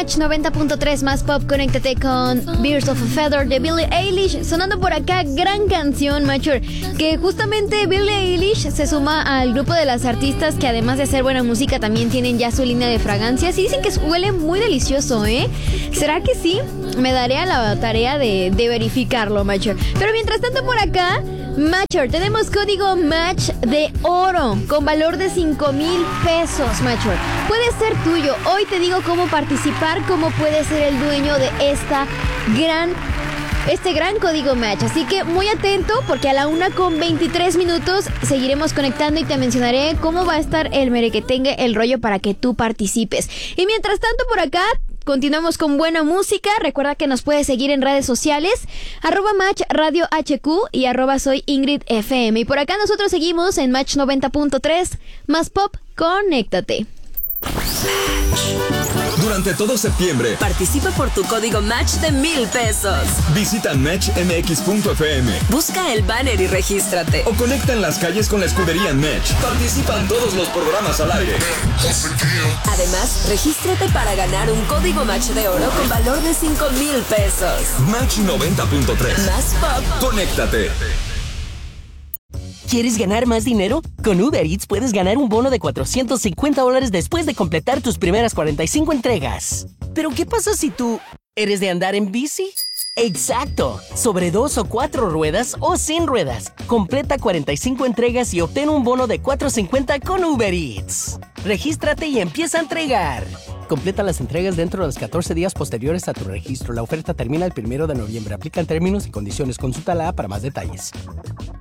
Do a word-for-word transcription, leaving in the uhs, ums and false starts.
Match noventa punto tres más pop. Conéctate con Birds of a Feather de Billie Eilish. Sonando por acá, gran canción, Macho. Que justamente Billie Eilish se suma al grupo de las artistas que además de hacer buena música también tienen ya su línea de fragancias. Y dicen que huele muy delicioso, ¿eh? ¿Será que sí? Me daré a la tarea de, de verificarlo, Macho. Pero mientras tanto por acá, Matcher, tenemos código Match de oro con valor de cinco mil pesos, Matcher. Puede ser tuyo. Hoy te digo cómo participar, cómo puedes ser el dueño de esta gran, este gran código Match. Así que muy atento porque a la una con veintitrés minutos seguiremos conectando y te mencionaré cómo va a estar el merequetengue, el rollo para que tú participes. Y mientras tanto por acá, continuamos con buena música. Recuerda que nos puedes seguir en redes sociales, arroba Match Radio H Q y arroba Soy Ingrid F M. Y por acá nosotros seguimos en Match noventa punto tres, más pop, conéctate. Durante todo septiembre, participa por tu código Match de mil pesos. Visita match m x punto f m. Busca el banner y regístrate. O conecta en las calles con la escudería Match. Participan todos los programas al aire. Además, regístrate para ganar un código Match de oro con valor de cinco mil pesos. Match noventa punto tres. Más pop. Conéctate. ¿Quieres ganar más dinero? Con Uber Eats puedes ganar un bono de cuatrocientos cincuenta dólares después de completar tus primeras cuarenta y cinco entregas. ¿Pero qué pasa si tú eres de andar en bici? ¡Exacto! Sobre dos o cuatro ruedas o sin ruedas. Completa cuarenta y cinco entregas y obtén un bono de cuatrocientos cincuenta con Uber Eats. Regístrate y empieza a entregar. Completa las entregas dentro de los catorce días posteriores a tu registro. La oferta termina el primero de noviembre. Aplican términos y condiciones. Consulta la app para más detalles.